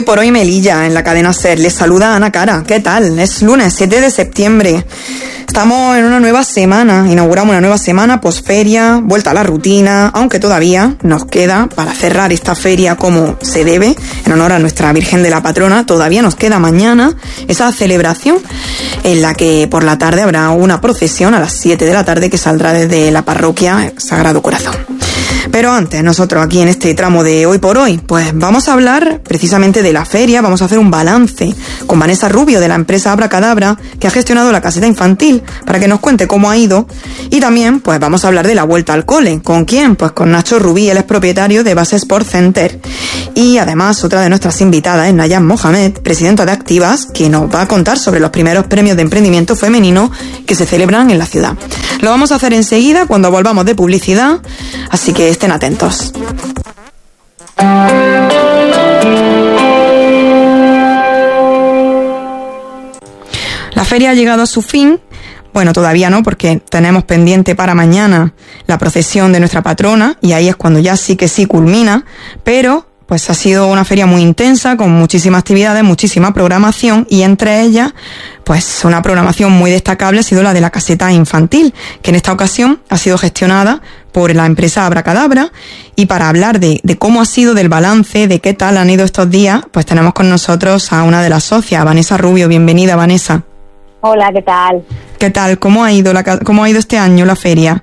por hoy Melilla, en la cadena SER. Les saluda Ana Cara. ¿Qué tal? Es lunes 7 de septiembre. Estamos en una nueva semana, inauguramos una nueva semana posferia, vuelta a la rutina, aunque todavía nos queda, para cerrar esta feria como se debe, en honor a nuestra Virgen de la Patrona, todavía nos queda mañana esa celebración en la que por la tarde habrá una procesión a las 7 de la tarde que saldrá desde la parroquia Sagrado Corazón. Pero antes, nosotros aquí en este tramo de Hoy por Hoy, pues vamos a hablar precisamente de la feria, vamos a hacer un balance con Vanessa Rubio de la empresa Abracadabra, que ha gestionado la caseta infantil, para que nos cuente cómo ha ido. Y también, pues vamos a hablar de la vuelta al cole. ¿Con quién? Pues con Nacho Rubí, él es propietario de Base Sport Center. Y además, otra de nuestras invitadas es Nayaz Mohamed, presidenta de Activas, que nos va a contar sobre los primeros premios de emprendimiento femenino que se celebran en la ciudad. Lo vamos a hacer enseguida cuando volvamos de publicidad, así que estén atentos. La feria ha llegado a su fin. Bueno, todavía no, porque tenemos pendiente para mañana la procesión de nuestra patrona y ahí es cuando ya sí que sí culmina, pero pues ha sido una feria muy intensa, con muchísimas actividades, muchísima programación, y entre ellas, pues una programación muy destacable ha sido la de la caseta infantil, que en esta ocasión ha sido gestionada por la empresa Abracadabra. Y para hablar de cómo ha sido, del balance, de qué tal han ido estos días, pues tenemos con nosotros a una de las socias, Vanessa Rubio. Bienvenida, Vanessa. Hola, ¿qué tal? ¿Qué tal? ¿Cómo ha ido este año la feria?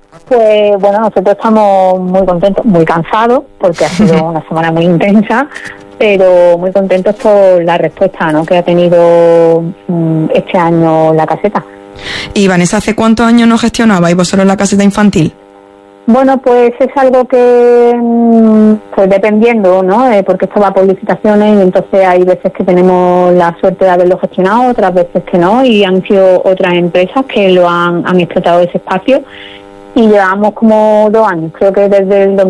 Pues bueno, nosotros estamos muy contentos, muy cansados, porque ha sido una semana muy intensa, pero muy contentos por la respuesta, ¿no?, que ha tenido este año la caseta. Y Vanessa, ¿hace cuántos años no gestionabais vosotros la caseta infantil? Bueno, pues es algo que, pues dependiendo, ¿no?, porque esto va por licitaciones y entonces hay veces que tenemos la suerte de haberlo gestionado, otras veces que no, y han sido otras empresas que lo han explotado ese espacio. Y llevamos como 2 años, creo que desde el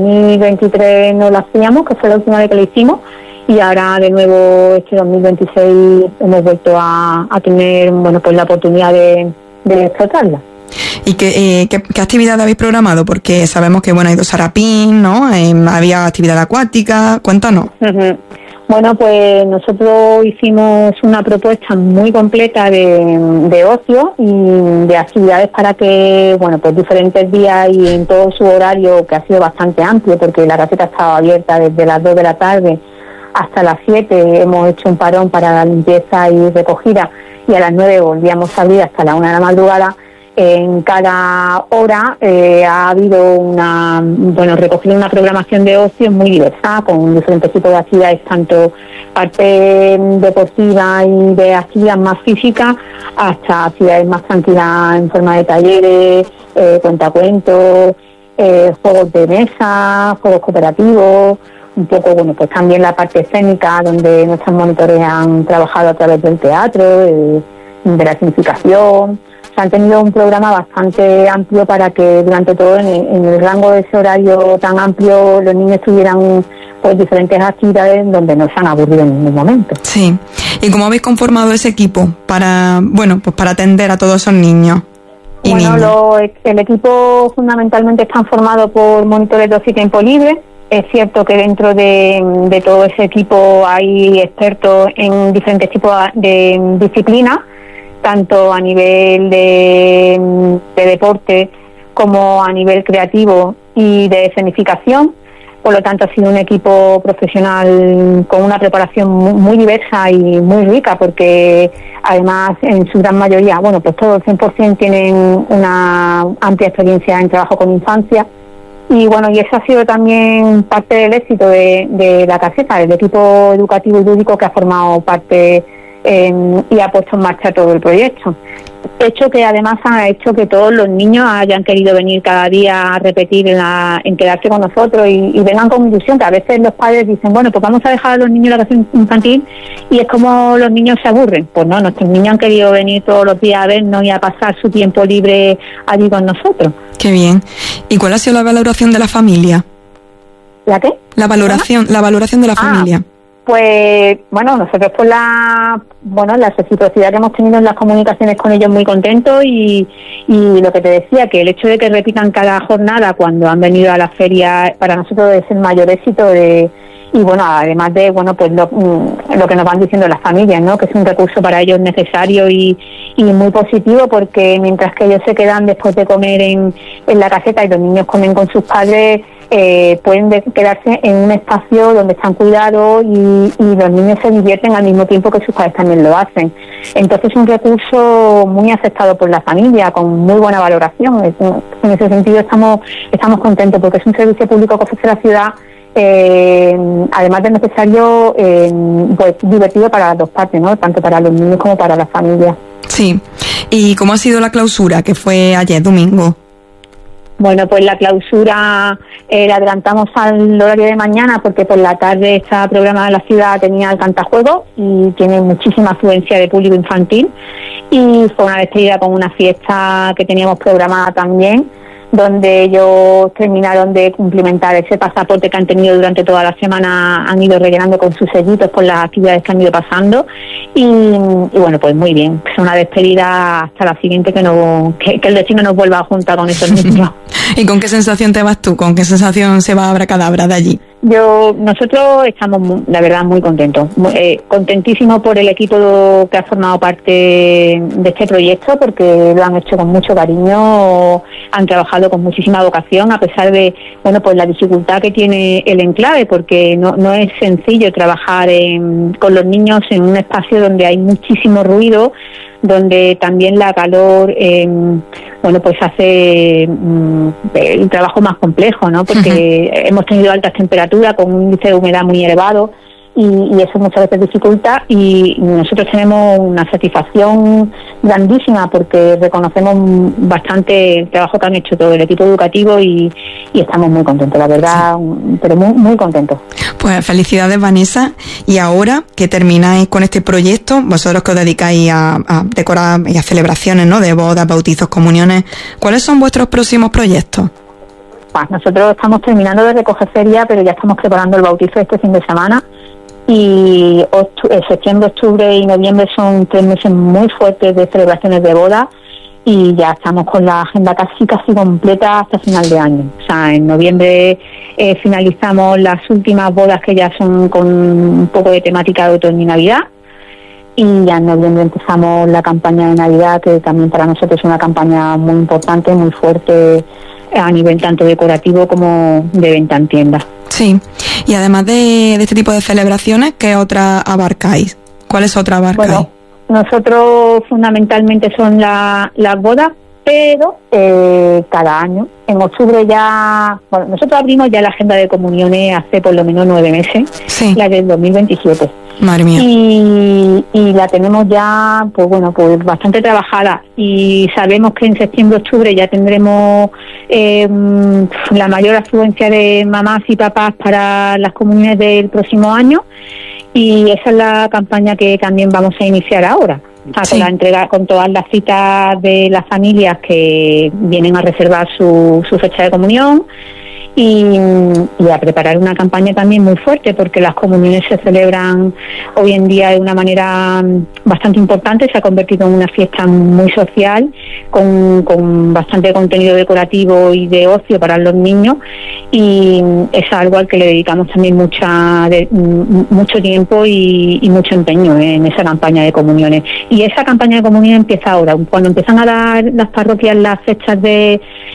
2023 no lo hacíamos, que fue la última vez que lo hicimos, y ahora de nuevo este 2026 hemos vuelto a tener, bueno, pues la oportunidad de explotarla. ¿Y qué actividad habéis programado? Porque sabemos que, bueno, ha ido Sarapín, ¿no? Había actividad acuática, cuéntanos. Uh-huh. Bueno, pues nosotros hicimos una propuesta muy completa de ocio y de actividades para que, bueno, pues diferentes días y en todo su horario, que ha sido bastante amplio, porque la caseta estaba abierta desde las 2 de la tarde hasta las 7, hemos hecho un parón para la limpieza y recogida, y a las 9 volvíamos a abrir hasta la 1 de la madrugada. En cada hora ha habido recogido una programación de ocio muy diversa, con diferentes tipos de actividades, tanto parte deportiva y de actividad más física, hasta actividades más tranquilas en forma de talleres, cuentacuentos, juegos de mesa, juegos cooperativos, un poco, bueno, pues también la parte escénica, donde nuestros monitores han trabajado a través del teatro, de la significación. Han tenido un programa bastante amplio para que durante todo en el rango de ese horario tan amplio los niños tuvieran pues diferentes actividades donde no se han aburrido en ningún momento. Sí. ¿Y cómo habéis conformado ese equipo para atender a todos esos niños y niñas? El equipo fundamentalmente está formado por monitores de ocio y tiempo libre. Es cierto que dentro de todo ese equipo hay expertos en diferentes tipos de disciplinas, tanto a nivel de deporte como a nivel creativo y de escenificación. Por lo tanto, ha sido un equipo profesional con una preparación muy diversa y muy rica, porque además en su gran mayoría, bueno, pues todos el 100% tienen una amplia experiencia en trabajo con infancia. Y bueno, y eso ha sido también parte del éxito de la caseta, del equipo educativo y lúdico que ha formado parte y ha puesto en marcha todo el proyecto. Hecho que además ha hecho que todos los niños hayan querido venir cada día a repetir en quedarse con nosotros y vengan con ilusión, que a veces los padres dicen, bueno, pues vamos a dejar a los niños la clase infantil y es como los niños se aburren. Pues no, nuestros niños han querido venir todos los días a vernos y a pasar su tiempo libre allí con nosotros. Qué bien. ¿Y cuál ha sido la valoración de la familia? ¿La qué? La valoración de la familia. Pues bueno, nosotros por la reciprocidad que hemos tenido en las comunicaciones con ellos, muy contentos, y lo que te decía, que el hecho de que repitan cada jornada cuando han venido a la feria para nosotros es el mayor éxito Y bueno, además de pues lo que nos van diciendo las familias, ¿no? Que es un recurso para ellos necesario y muy positivo, porque mientras que ellos se quedan después de comer en la caseta y los niños comen con sus padres, pueden quedarse en un espacio donde están cuidados y los niños se divierten al mismo tiempo que sus padres también lo hacen. Entonces es un recurso muy aceptado por la familia, con muy buena valoración. En ese sentido estamos contentos, porque es un servicio público que ofrece la ciudad, además de necesario, pues divertido para las dos partes, ¿no? Tanto para los niños como para la familia. Sí. ¿Y cómo ha sido la clausura, que fue ayer domingo? Bueno, pues la clausura la adelantamos al horario de mañana, porque por la tarde está programada en la ciudad, tenía el cantajuegos y tiene muchísima afluencia de público infantil, y fue una despedida con una fiesta que teníamos programada también, donde ellos terminaron de cumplimentar ese pasaporte que han tenido durante toda la semana, han ido rellenando con sus sellitos por las actividades que han ido pasando, y bueno, pues muy bien, es una despedida hasta la siguiente, que el destino nos vuelva a juntar con esos niños. ¿Y con qué sensación te vas tú? ¿Con qué sensación se va Abracadabra de allí? Nosotros estamos, la verdad, muy contentos, contentísimos por el equipo que ha formado parte de este proyecto, porque lo han hecho con mucho cariño, han trabajado con muchísima vocación, a pesar de, pues la dificultad que tiene el enclave, porque no es sencillo trabajar con los niños en un espacio donde hay muchísimo ruido, donde también la calor pues hace el trabajo más complejo, ¿no? Porque hemos tenido altas temperaturas con un índice de humedad muy elevado, y eso muchas veces dificulta, y nosotros tenemos una satisfacción grandísima, porque reconocemos bastante el trabajo que han hecho todo el equipo educativo, y estamos muy contentos, la verdad, sí. Pero muy, muy contentos. Pues felicidades, Vanessa. Y ahora que termináis con este proyecto, vosotros que os dedicáis a decorar y a celebraciones, ¿no?, de bodas, bautizos, comuniones, ¿cuáles son vuestros próximos proyectos? Pues nosotros estamos terminando de recoger feria, pero ya estamos preparando el bautizo este fin de semana. Y septiembre, octubre y noviembre son 3 meses muy fuertes de celebraciones de boda, y ya estamos con la agenda casi completa hasta final de año. O sea, en noviembre finalizamos las últimas bodas, que ya son con un poco de temática de otoño y Navidad, y ya en noviembre empezamos la campaña de Navidad, que también para nosotros es una campaña muy importante, muy fuerte, a nivel tanto decorativo como de venta en tiendas. Sí, y además de este tipo de celebraciones, ¿qué otras abarcáis? ¿Cuáles otras abarcáis? Bueno, nosotros fundamentalmente son las bodas, pero cada año, en octubre nosotros abrimos ya la agenda de comuniones hace por lo menos 9 meses, sí. La del 2027. Madre mía. Y la tenemos ya, pues bastante trabajada, y sabemos que en septiembre, octubre ya tendremos la mayor afluencia de mamás y papás para las comuniones del próximo año, y esa es la campaña que también vamos a iniciar ahora. Sí. Con la entrega, con todas las citas de las familias que vienen a reservar su fecha de comunión, y a preparar una campaña también muy fuerte, porque las comuniones se celebran hoy en día de una manera bastante importante, se ha convertido en una fiesta muy social, con bastante contenido decorativo y de ocio para los niños, y es algo al que le dedicamos también mucho tiempo y mucho empeño en esa campaña de comuniones. Y esa campaña de comuniones empieza ahora, cuando empiezan a dar las parroquias las fechas de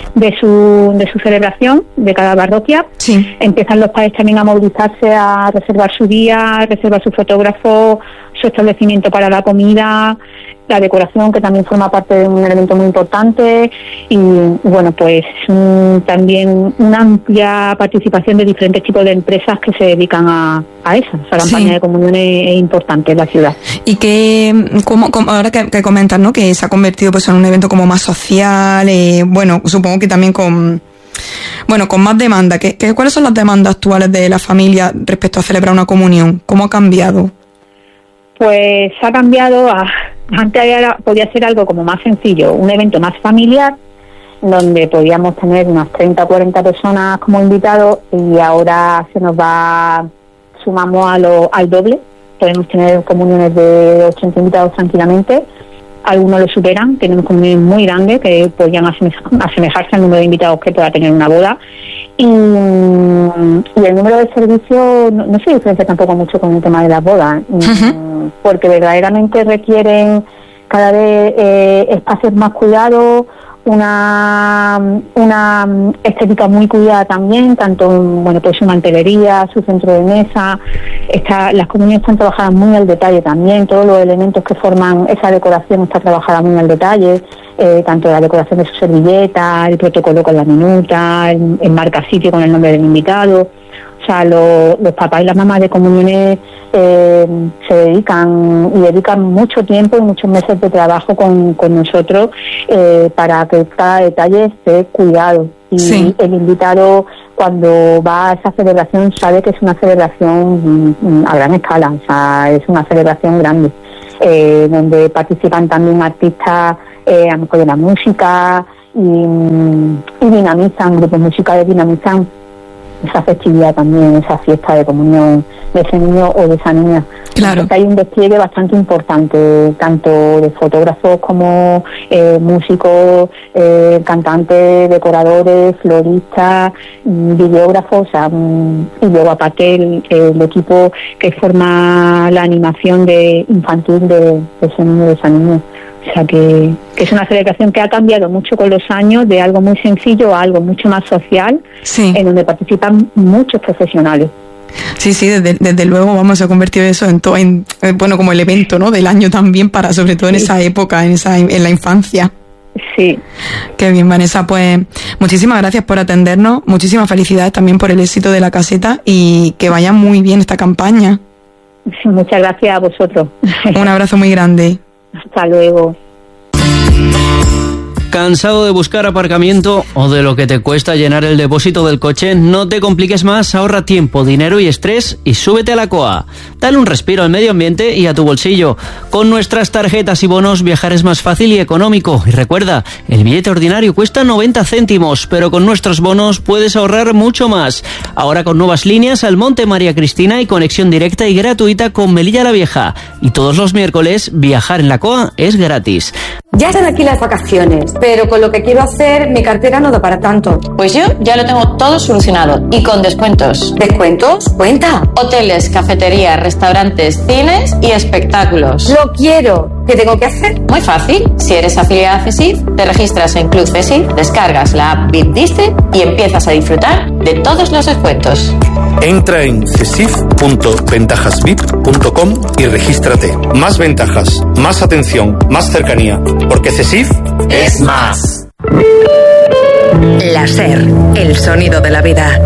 su celebración de cada parroquia. Sí. Empiezan los padres también a movilizarse, a reservar su día, a reservar su fotógrafo, su establecimiento para la comida, la decoración, que también forma parte de un elemento muy importante, y pues también una amplia participación de diferentes tipos de empresas que se dedican a esa campaña de comuniones es importante en la ciudad. Y que como ahora que comentas, ¿no?, que se ha convertido pues en un evento como más social, supongo que también con más demanda. ¿Cuáles son las demandas actuales de la familia respecto a celebrar una comunión? ¿Cómo ha cambiado? Pues ha cambiado antes podía ser algo como más sencillo, un evento más familiar, donde podíamos tener unas 30 o 40 personas como invitados, y ahora sumamos al doble. Podemos tener comuniones de 80 invitados tranquilamente, algunos lo superan, tenemos comuniones muy grandes que podrían asemejarse al número de invitados que pueda tener una boda. Y el número de servicios no se diferencia tampoco mucho con el tema de las bodas, porque verdaderamente requieren cada vez espacios más cuidados, una estética muy cuidada también, tanto pues su mantelería, su centro de mesa. Las comuniones están trabajadas muy al detalle también, todos los elementos que forman esa decoración está trabajada muy al detalle, tanto la decoración de su servilleta, el protocolo con la minuta, el marcasitio con el nombre del invitado. O sea, los papás y las mamás de comuniones se dedican mucho tiempo y muchos meses de trabajo con nosotros para que cada detalle esté cuidado. Y el invitado, cuando va a esa celebración, sabe que es una celebración a gran escala, o sea, es una celebración grande, donde participan también artistas a lo mejor de la música y dinamizan, grupos musicales dinamizan esa festividad también, esa fiesta de comunión de ese niño o de esa niña. Claro. Porque hay un despliegue bastante importante, tanto de fotógrafos como músicos, cantantes, decoradores, floristas, videógrafos, y luego aparte el equipo que forma la animación infantil de ese niño, de esa niña. O sea que es una celebración que ha cambiado mucho con los años, de algo muy sencillo a algo mucho más social, en donde participan muchos profesionales. Sí, desde luego, vamos, se ha convertido eso en como el evento, ¿no?, del año también, para sobre todo en esa época, en la infancia. Sí. Qué bien, Vanessa, pues muchísimas gracias por atendernos, muchísimas felicidades también por el éxito de la caseta y que vaya muy bien esta campaña. Sí, muchas gracias a vosotros. Un abrazo muy grande. Hasta luego. ¿Cansado de buscar aparcamiento o de lo que te cuesta llenar el depósito del coche? No te compliques más, ahorra tiempo, dinero y estrés y súbete a la COA. Dale un respiro al medio ambiente y a tu bolsillo. Con nuestras tarjetas y bonos viajar es más fácil y económico. Y recuerda, el billete ordinario cuesta 90 céntimos, pero con nuestros bonos puedes ahorrar mucho más. Ahora con nuevas líneas al Monte María Cristina y conexión directa y gratuita con Melilla la Vieja. Y todos los miércoles viajar en la COA es gratis. Ya están aquí las vacaciones, pero con lo que quiero hacer mi cartera no da para tanto. Pues yo ya lo tengo todo solucionado y con descuentos. ¿Descuentos? Cuenta. Hoteles, cafeterías, restaurantes, cines y espectáculos. ¡Lo quiero! ¿Qué tengo que hacer? Muy fácil. Si eres afiliada a CESIF, te registras en Club CESIF, descargas la app VIP District y empiezas a disfrutar de todos los descuentos. Entra en cesif.ventajasvip.com y regístrate. Más ventajas, más atención, más cercanía, porque CESIF es más. La SER, el sonido de la vida.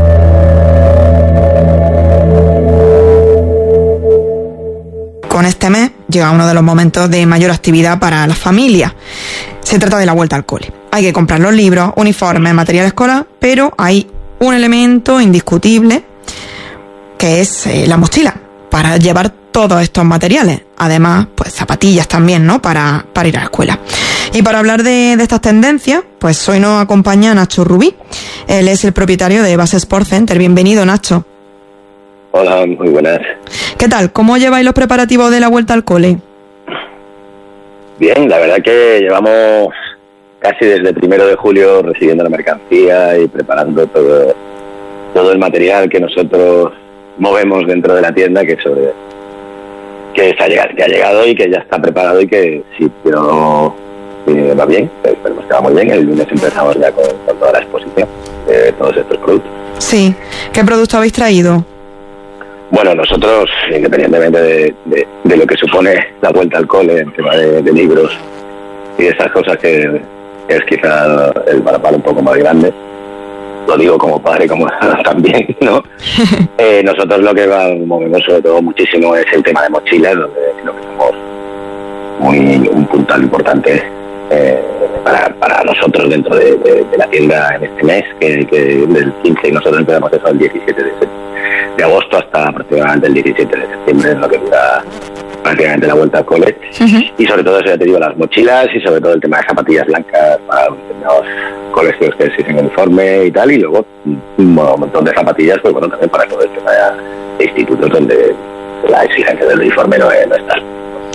Con este mes llega uno de los momentos de mayor actividad para las familias. Se trata de la vuelta al cole. Hay que comprar los libros, uniformes, material escolar, pero hay un elemento indiscutible que es la mochila, para llevar todos estos materiales. Además, pues zapatillas también, ¿no?, para ir a la escuela. Y para hablar de estas tendencias, pues hoy nos acompaña Nacho Rubí. Él es el propietario de Base Sport Center. Bienvenido, Nacho. Hola, muy buenas. ¿Qué tal? ¿Cómo lleváis los preparativos de la vuelta al cole? Bien, la verdad que llevamos casi desde el 1 de julio recibiendo la mercancía y preparando todo el material que nosotros movemos dentro de la tienda, que ha llegado y que ya está preparado y que si va bien, esperemos que va muy bien. El lunes empezamos ya con toda la exposición de todos estos productos. Sí. ¿Qué producto habéis traído? Bueno, nosotros, independientemente de lo que supone la vuelta al cole en tema de libros y de esas cosas que es quizá el varapalo un poco más grande, lo digo como padre, como también, ¿no? Nosotros lo que movemos sobre todo muchísimo es el tema de mochilas, donde creo que somos un puntal importante para nosotros dentro de la tienda en este mes, que del 15, y nosotros empezamos eso el 17 de agosto hasta aproximadamente el 17 de septiembre, en lo que dura prácticamente la vuelta al cole. Y sobre todo eso, ya te digo, las mochilas y sobre todo el tema de zapatillas blancas para determinados colegios que exigen uniforme y tal, y luego un montón de zapatillas, pues bueno, también para todo el tema de institutos donde la exigencia del uniforme no está.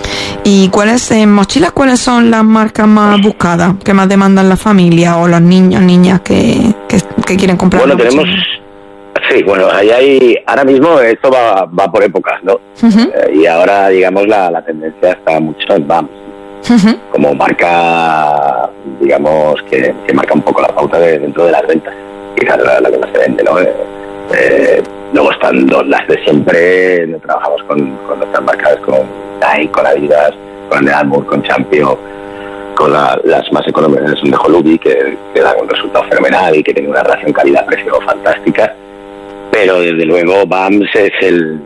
¿Y mochilas, cuáles son las marcas más buscadas, que más demandan la familia o los niños, niñas que quieren comprar? Bueno, tenemos... Sí, bueno, ahora mismo esto va por épocas, ¿no? Y ahora, digamos, la tendencia está mucho en Vans. Como marca, digamos, que marca un poco la pauta dentro de las ventas. Quizás la que más se vende, ¿no? Luego están las de siempre, trabajamos con nuestras marcas, con Nike, con Adidas, con Under Armour, con Champion, con las más económicas son de Holubi, que dan un resultado fenomenal y que tienen una relación calidad-precio fantástica. Pero desde luego Vans es el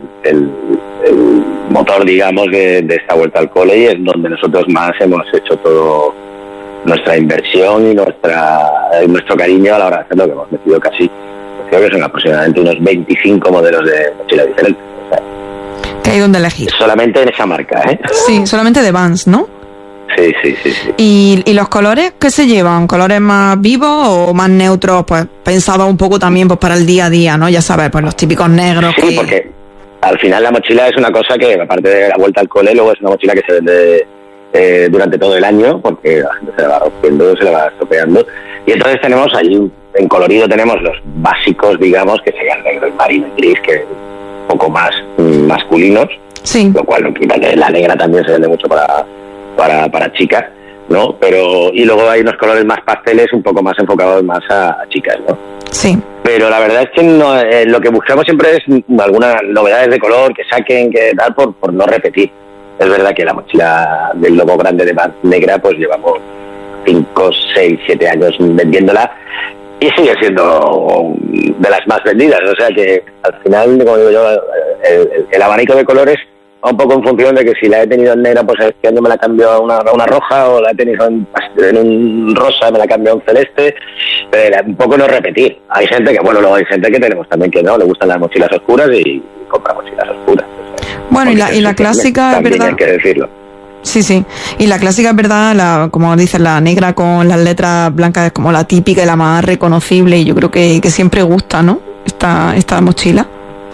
motor, digamos, de esta vuelta al cole, y es donde nosotros más hemos hecho todo nuestra inversión y nuestro cariño a la hora de hacerlo, que hemos metido creo que son aproximadamente unos 25 modelos de mochila diferentes. O sea, que hay donde elegir. Solamente en esa marca, ¿eh? Sí, solamente de Vans, ¿no? Sí. ¿Y los colores qué se llevan? ¿Colores más vivos o más neutros? Pues pensados un poco también pues para el día a día, ¿no? Ya sabes, pues los típicos negros. Sí, porque al final la mochila es una cosa que, aparte de la vuelta al cole, luego es una mochila que se vende durante todo el año, porque la gente se la va rompiendo, se la va estropeando. Y entonces tenemos allí, en colorido tenemos los básicos, digamos, que serían negro y marino y gris, que un poco más masculinos. Sí. Lo cual no quita que la negra también se vende mucho para chicas, ¿no? Y luego hay unos colores más pasteles, un poco más enfocados más a chicas, ¿no? Sí. Pero la verdad es que lo que buscamos siempre es algunas novedades de color que saquen, que tal, por no repetir. Es verdad que la mochila del logo grande de Vans negra, pues llevamos 5, 6, 7 años vendiéndola y sigue siendo de las más vendidas. O sea que al final, como digo yo, el abanico de colores va un poco en función de que si la he tenido en negra, pues este año me la cambio a una roja, o la he tenido en un rosa, me la cambio a un celeste. Un poco no repetir. Hay gente que, luego hay gente que tenemos también que no, le gustan las mochilas oscuras y compra mochilas oscuras. Bueno, y la clásica, es verdad. Hay que decirlo. Sí. Y la clásica, es verdad, como dices, la negra con las letras blancas es como la típica y la más reconocible, y yo creo que siempre gusta, ¿no? Esta mochila.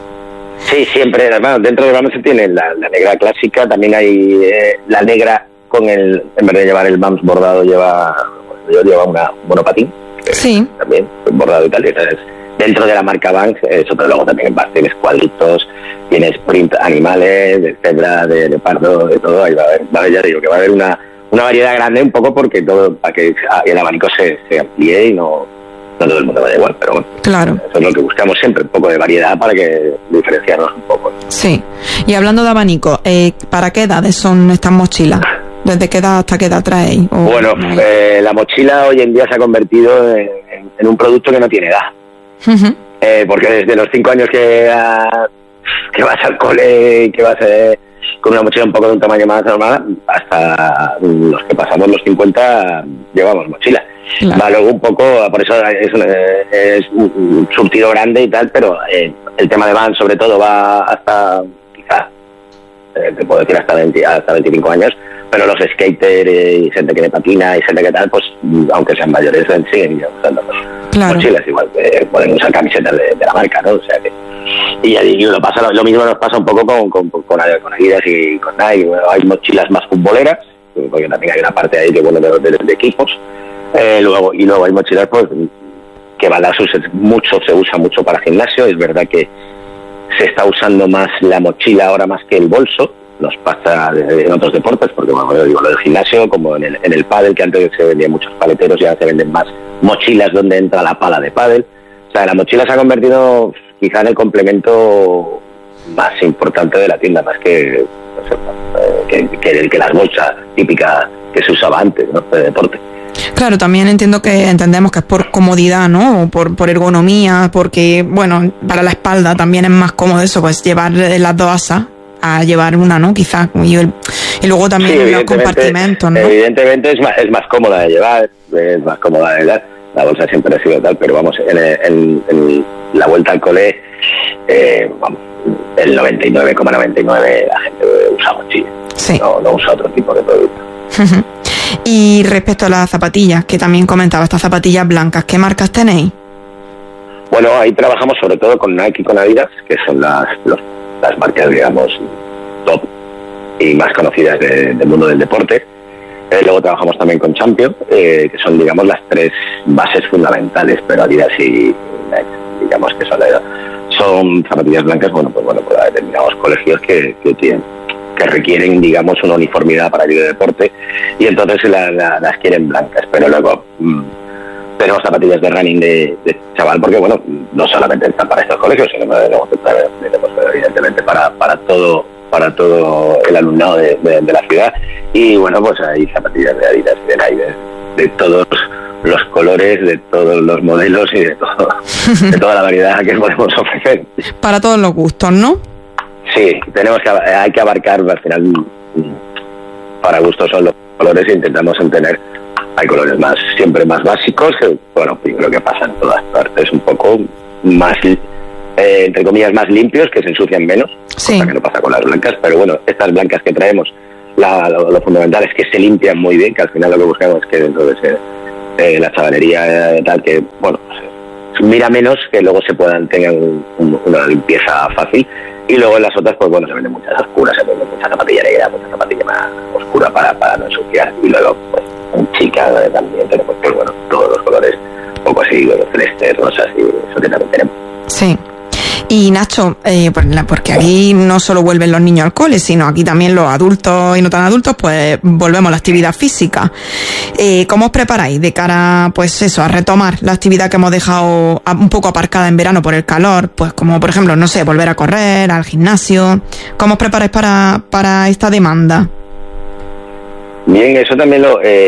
Sí. También bordado y tal. Entonces, dentro de la marca Vans, pero luego también tienes cuadritos, tienes print animales, de cebra, de leopardo, de todo. Ahí va a haber, ya digo, que va a haber una variedad grande, un poco porque todo, para que el abanico se amplíe y no todo el mundo vaya igual, pero bueno. Claro. Eso es lo que buscamos siempre, un poco de variedad para que diferenciarnos un poco. Sí. Y hablando de abanico, ¿para qué edades son estas mochilas? ¿Desde qué edad hasta qué edad traéis? Bueno, la mochila hoy en día se ha convertido en un producto que no tiene edad. Porque desde los 5 años que vas al cole y que vas con una mochila un poco de un tamaño más normal, hasta los que pasamos los 50 llevamos mochila. Claro. Va luego un poco, por eso es un surtido grande y tal, pero el tema de Vans sobre todo va hasta, quizás, te puedo decir hasta 25 años, pero los skaters y gente que le patina y gente que tal, pues aunque sean mayores, siguen usando mochilas, igual que pueden usar camisetas de la marca, ¿no? O sea que, y lo mismo nos pasa un poco con Adidas y con Nike. Bueno, hay mochilas más futboleras, porque también hay una parte ahí que de equipos. Luego hay mochilas pues que se usa mucho para gimnasio. Es verdad que se está usando más la mochila ahora más que el bolso. Nos pasa en otros deportes, porque lo del gimnasio, como en el pádel, que antes se vendían muchos paleteros, ya se venden más mochilas donde entra la pala de pádel. O sea, la mochila se ha convertido quizá en el complemento más importante de la tienda, más que las bolsas típicas que se usaba antes, ¿no? De deporte. Claro, también entendemos que es por comodidad, ¿no? Por ergonomía, porque, bueno, para la espalda también es más cómodo eso, pues llevar las dos asas a llevar una, ¿no? Quizás, y luego también los compartimentos, ¿no? Evidentemente es más cómoda de llevar, es más cómoda de llevar. La bolsa siempre ha sido tal, pero vamos, en la vuelta al cole, el 99,99 la gente usa mochila. Sí. No usa otro tipo de producto. Y respecto a las zapatillas, que también comentaba, estas zapatillas blancas, ¿qué marcas tenéis? Bueno, ahí trabajamos sobre todo con Nike y con Adidas, que son las marcas, digamos, top y más conocidas del mundo del deporte. Luego trabajamos también con Champion, que son, digamos, las 3 bases fundamentales, pero Adidas y Nike, digamos que son zapatillas blancas, para determinados colegios que requieren, digamos, una uniformidad para ir de deporte, y entonces las quieren blancas. Pero luego tenemos zapatillas de running de chaval, porque no solamente están para estos colegios, sino tenemos evidentemente para todo el alumnado de la ciudad. Y pues hay zapatillas de Adidas y de Nike de todos los colores, de todos los modelos y de toda la variedad que podemos ofrecer. Para todos los gustos, ¿no? Sí, hay que abarcar, al final, para gustos son los colores, e intentamos tener, hay colores siempre más básicos, que yo creo que pasa en todas partes, un poco más, entre comillas, más limpios, que se ensucian menos, cosa que no pasa con las blancas, pero estas blancas que traemos, lo fundamental es que se limpian muy bien, que al final lo que buscamos es que dentro de la chavalería tal, que mira menos, que luego se puedan tener una limpieza fácil. Y luego en las otras, se venden muchas oscuras, se venden mucha zapatilla negra, mucha zapatilla más oscura para no ensuciar. Y luego, en chica también tenemos, todos los colores, un poco así, celestes, rosas, y eso que también tenemos. Sí. Y Nacho, porque aquí no solo vuelven los niños al cole, sino aquí también los adultos y no tan adultos, pues volvemos a la actividad física. ¿Cómo os preparáis de cara, a retomar la actividad que hemos dejado un poco aparcada en verano por el calor? Pues como, por ejemplo, volver a correr, al gimnasio. ¿Cómo os preparáis para esta demanda? Bien, eso también